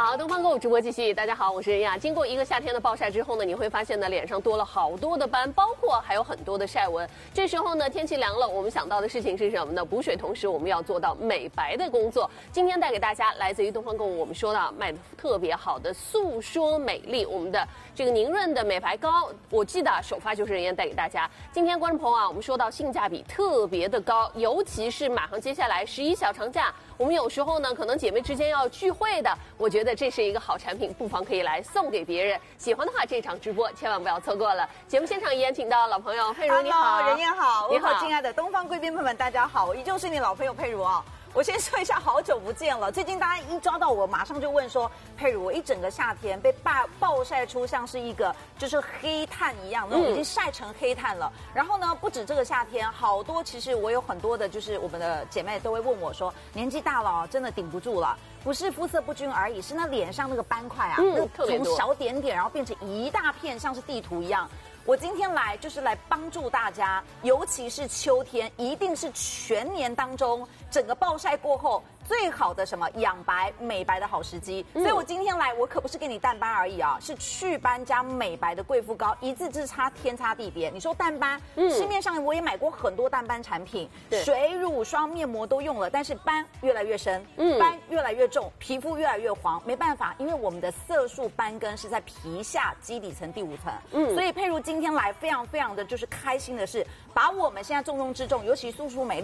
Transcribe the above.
好，东方购物直播继续。大家好，我是任雅。经过一个夏天的暴晒之后呢，你会发现呢，脸上多了好多的斑，包括还有很多的晒纹。这时候呢，天气凉了，我们想到的事情是什么呢？补水同时，我们要做到美白的工作。今天带给大家来自于东方购物，我们说到卖的特别好的诉说美丽，我们的这个凝润的美白膏，我记得首发就是任燕带给大家。今天观众朋友啊，我们说到性价比特别的高，尤其是马上接下来11小长假，我们有时候呢，可能姐妹之间要聚会的，我觉得这是一个好产品，不妨可以来送给别人。喜欢的话，这场直播千万不要错过了。节目现场依然请到老朋友佩如，你好， 任燕好， 你好， 亲爱的东方贵宾朋友们，大家好，我依旧是你老朋友佩如啊。我先说一下，好久不见了。最近大家一抓到我，马上就问说，佩如，我一整个夏天被暴晒出像是一个就是黑炭一样，那种已经晒成黑炭了。然后呢，不止这个夏天，好多其实我有很多的，就是我们的姐妹都会问我说，年纪大了真的顶不住了，不是肤色不均而已，是那脸上那个斑块啊，从小点点然后变成一大片，像是地图一样。我今天来就是来帮助大家，尤其是秋天，一定是全年当中整个暴晒过后最好的什么养白美白的好时机。所以我今天来，我可不是给你淡斑而已啊，是祛斑加美白的贵妇膏，一字之差，天差地别。你说淡斑，市面上我也买过很多淡斑产品，水乳霜面膜都用了，但是斑越来越深，斑越来越重，皮肤越来越黄，没办法，因为我们的色素斑根是在皮下基底层第5层，所以佩如今天来非常的就是开心的是，把我们现在重中之重，尤其诉说美丽。